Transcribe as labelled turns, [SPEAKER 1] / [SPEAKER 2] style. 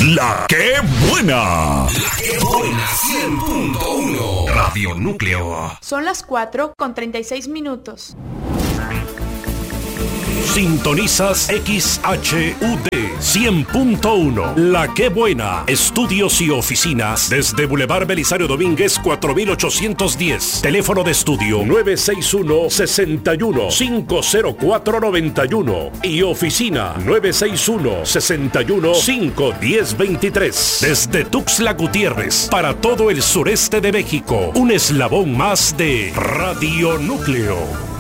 [SPEAKER 1] La que buena.
[SPEAKER 2] La que buena 100.1 Radio Núcleo.
[SPEAKER 3] Son las 4:36.
[SPEAKER 1] Sintonizas XHUD 100.1. La que buena. Estudios y oficinas desde Boulevard Belisario Domínguez 4810. Teléfono de estudio 961-61-50491 y oficina 961-61-51023. Desde Tuxtla Gutiérrez para todo el sureste de México. Un eslabón más de Radio Núcleo.